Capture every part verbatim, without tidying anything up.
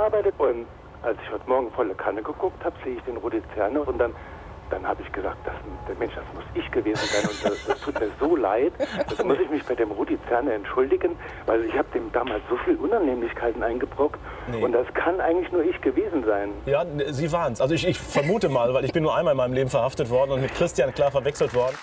gearbeitet. Und als ich heute Morgen volle Kanne geguckt habe, sehe ich den Rudi Zerne und dann, dann habe ich gesagt, das, der Mensch, das muss ich gewesen sein und das, das tut mir so leid. Das muss ich mich bei dem Rudi Zerne entschuldigen, weil ich habe dem damals so viel Unannehmlichkeiten eingebrockt nee. und das kann eigentlich nur ich gewesen sein. Ja, Sie waren es. Also ich, ich vermute mal, weil ich bin nur einmal in meinem Leben verhaftet worden und mit Christian klar verwechselt worden.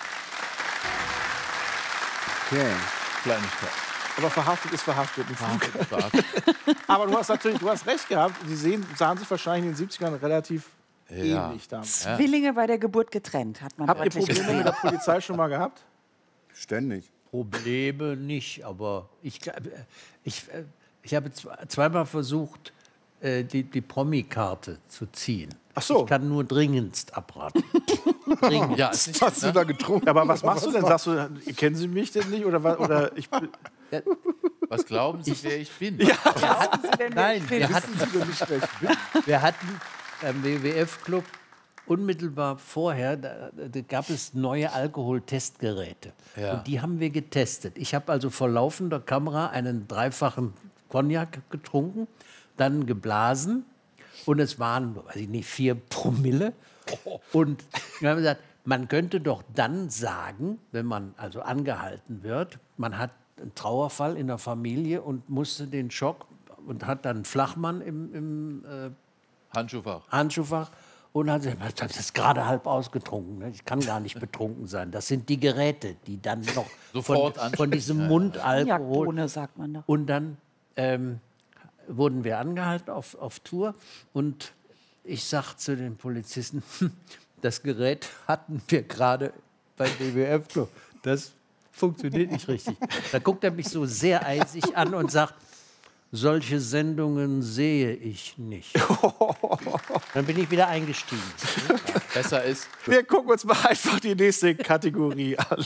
Okay. Kleinigkeit. Aber verhaftet ist verhaftet. Verhaftet ist verhaftet. Aber du hast natürlich, du hast recht gehabt. Die sehen, sahen sich wahrscheinlich in den siebzigern relativ ja. ähnlich damals. Zwillinge bei der Geburt getrennt, hat man. Habt ihr Probleme gesehen. mit der Polizei schon mal gehabt? Ständig. Probleme nicht, aber ich, ich, ich habe zweimal versucht, die, die Promi-Karte zu ziehen. Ach so. Ich kann nur dringendst abraten. Dringend. Ja, was hast ja. du da getrunken? Aber was machst was du denn? Sagst du, kennen Sie mich denn nicht? Oder, oder ich ja. Was glauben Sie, wer ich bin? Ja. Ja. Sie denn, Nein, wir Wissen hatten, Sie denn nicht, wer ich bin? Wir hatten am W W F-Club unmittelbar vorher, da, da gab es neue Alkoholtestgeräte. Ja. Und die haben wir getestet. Ich habe also vor laufender Kamera einen dreifachen Cognac getrunken, dann geblasen. Und es waren, weiß ich nicht, vier Promille. Und wir haben gesagt, man könnte doch dann sagen, wenn man also angehalten wird, man hat einen Trauerfall in der Familie und musste den Schock und hat dann einen Flachmann im, im äh, Handschuhfach. Handschuhfach und hat gesagt, ich habe das gerade halb ausgetrunken. Ich kann gar nicht betrunken sein. Das sind die Geräte, die dann noch Sofort von, von diesem Mundalkohol. Ja, sagt man da. Und dann ähm, wurden wir angehalten auf, auf Tour und ich sag zu den Polizisten, das Gerät hatten wir gerade beim W W F-Club. Das funktioniert nicht richtig. Da guckt er mich so sehr eisig an und sagt, solche Sendungen sehe ich nicht. Dann bin ich wieder eingestiegen. Ja, besser ist. Wir gucken uns mal einfach die nächste Kategorie an.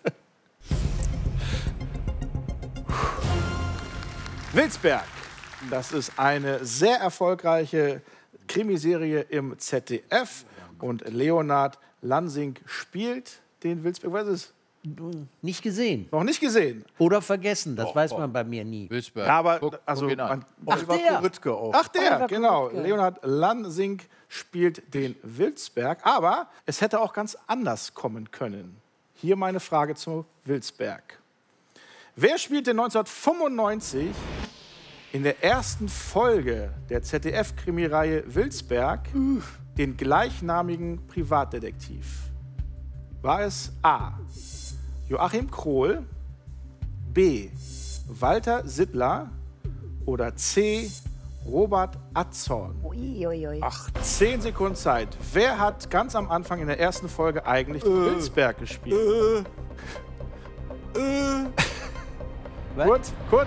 Wilsberg. Das ist eine sehr erfolgreiche Krimiserie im Z D F. Und Leonhard Lansing spielt den Wilsberg. Was ist es? Nicht gesehen. Noch nicht gesehen. Oder vergessen, das oh, weiß oh. man bei mir nie. Wilsberg. Ja, aber guck, also guck man, Ach, der. Rüttke auch. Ach der, Oliver genau. Rüttke. Leonhard Lansing spielt den Wilsberg. Aber es hätte auch ganz anders kommen können. Hier meine Frage zu Wilsberg. Wer spielte neunzehnhundertfünfundneunzig in der ersten Folge der Z D F-Krimireihe Wilsberg den gleichnamigen Privatdetektiv? War es A. Joachim Krohl, B. Walter Sittler oder C. Robert Atzorn? Ui, ui, ui. Ach, zehn Sekunden Zeit. Wer hat ganz am Anfang in der ersten Folge eigentlich den äh, Wilsberg gespielt? Äh, äh. Gut, gut.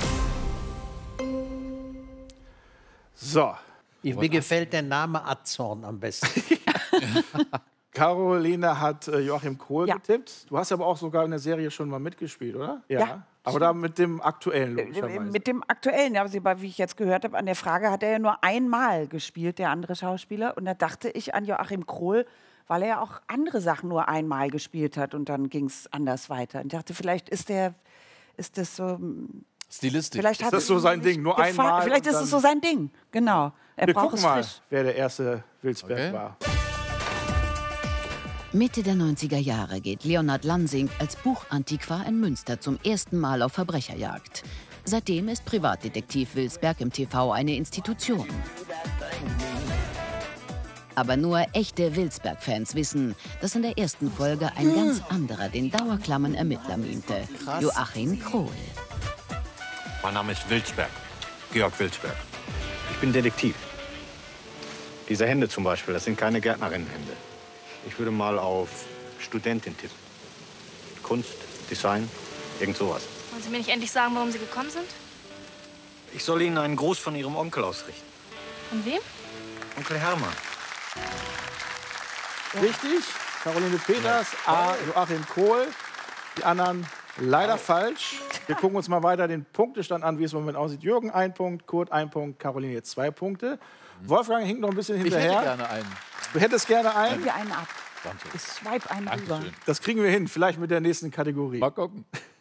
So. Ich, mir gefällt der Name Atzorn am besten. Caroline hat äh, Joachim Krohl Ja. getippt. Du hast aber auch sogar in der Serie schon mal mitgespielt, oder? Ja. Aber da mit dem aktuellen, logischerweise. Mit dem aktuellen, aber wie ich jetzt gehört habe, an der Frage hat er ja nur einmal gespielt, der andere Schauspieler. Und da dachte ich an Joachim Krohl, weil er ja auch andere Sachen nur einmal gespielt hat und dann ging es anders weiter. Und ich dachte, vielleicht ist der, ist das so... Stilistisch. Vielleicht Ist hat das es so ihm sein nicht Ding, nur gefallen. einmal Vielleicht und ist es dann- so sein Ding, genau. Er Wir braucht gucken es mal, frisch. wer der erste Wilsberg Okay. war. Mitte der neunziger Jahre geht Leonhard Lansing als Buchantiquar in Münster zum ersten Mal auf Verbrecherjagd. Seitdem ist Privatdetektiv Wilsberg im T V eine Institution. Aber nur echte Wilsberg-Fans wissen, dass in der ersten Folge ein ganz anderer den dauerklammen Ermittler mimte. Joachim Krohl. Mein Name ist Wilsberg, Georg Wilsberg. Ich bin Detektiv. Diese Hände zum Beispiel, das sind keine Gärtnerinnenhände. Ich würde mal auf Studentin tippen. Kunst, Design, irgend sowas. Wollen Sie mir nicht endlich sagen, warum Sie gekommen sind? Ich soll Ihnen einen Gruß von Ihrem Onkel ausrichten. Von wem? Onkel Hermann. Richtig? Caroline Peters, A. Joachim Krohl. Die anderen leider falsch. Wir gucken uns mal weiter den Punktestand an, wie es im Moment aussieht. Jürgen ein Punkt, Kurt ein Punkt, Caroline jetzt zwei Punkte. Wolfgang hinkt noch ein bisschen Ich hinterher. hätte gerne einen. Du hättest gerne einen? Gib dir einen ab. Danke. Ich swipe einen rüber. Dankeschön. Das kriegen wir hin, vielleicht mit der nächsten Kategorie. Mal gucken.